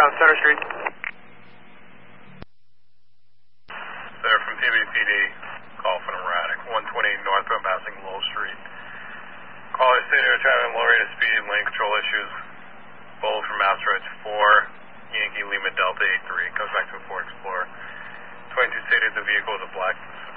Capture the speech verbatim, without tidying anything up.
on Center Street. Sir, from P B P D, call from erratic, one twenty northbound passing Lowell Street. Caller stated they were traveling low rate of speed, lane control issues. Bold from Master Edge four, Yankee Lima Delta eight three, comes back to a Ford Explorer. twenty-two stated the vehicle was a black